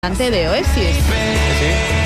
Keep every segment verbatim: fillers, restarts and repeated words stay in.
De Oasis. Sí, sí.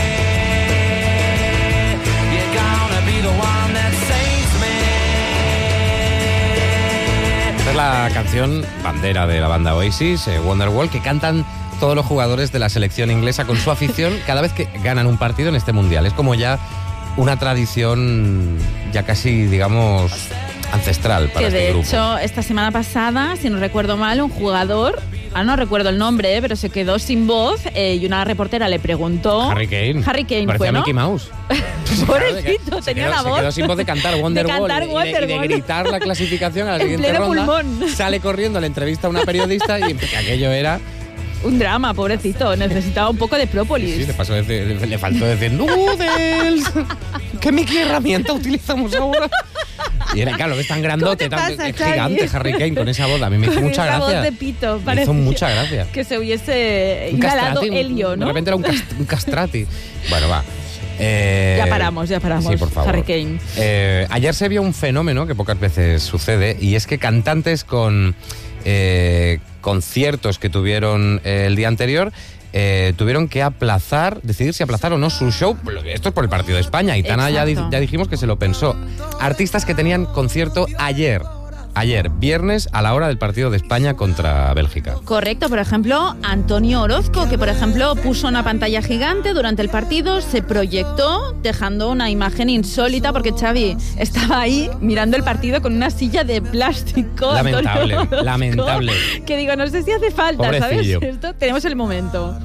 Esta es la canción bandera de la banda Oasis, eh, Wonderwall, que cantan todos los jugadores de la selección inglesa con su afición cada vez que ganan un partido en este mundial. Es como ya una tradición ya casi, digamos, ancestral para que este de grupo. hecho, esta semana pasada, si no recuerdo mal, un jugador, ah, no recuerdo el nombre, eh, pero se quedó sin voz eh, y una reportera le preguntó. Harry Kane. Harry Kane Parecía fue, ¿no? Mickey Mouse. Pobrecito, Se tenía quedó, la se voz. quedó sin voz de cantar Wonderwall de cantar y, de, y Wonderwall. de gritar la clasificación a la En siguiente pleno ronda. pulmón. Sale corriendo, le entrevista a una periodista y que aquello era... Un drama, pobrecito. Necesitaba un poco de própolis. Sí, le, pasó de, le, le faltó decir ¡Noodles! ¿Qué Mickey herramienta utilizamos ahora? Y era, claro, es tan grandote, tan, pasa, es Xavi? gigante Harry Kane con esa voz. A mí me hizo Con mucha esa gracia. voz de pito, me parece hizo mucha gracia. Que se hubiese Un inhalado castrati, helio, ¿no? De repente era un, cast, un castrati. Bueno, va. Eh, Ya paramos, ya paramos. Sí, por favor. Harry Kane. Eh, ayer se vio un fenómeno que pocas veces sucede, y es que cantantes con eh, conciertos que tuvieron eh, el día anterior eh, tuvieron que aplazar, decidir si aplazar o no su show. Esto es por el partido de España. Aitana ya, di- ya dijimos que se lo pensó. Artistas que tenían concierto ayer. Ayer, viernes, a la hora del partido de España contra Bélgica. Correcto, por ejemplo, Antonio Orozco, que por ejemplo puso una pantalla gigante durante el partido, se proyectó dejando una imagen insólita porque Xavi estaba ahí mirando el partido con una silla de plástico. Lamentable, Antonio Orozco, lamentable. Que digo, no sé si hace falta, Pobrecillo. ¿sabes? Esto, tenemos el momento.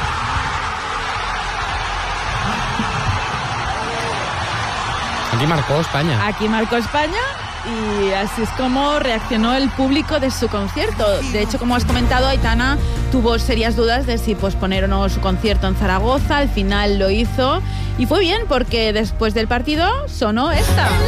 Aquí marcó España. Aquí marcó España. Y así es como reaccionó el público de su concierto. De hecho, como has comentado, Aitana tuvo serias dudas de si posponer o no su concierto en Zaragoza. Al final lo hizo y fue bien porque después del partido sonó esta.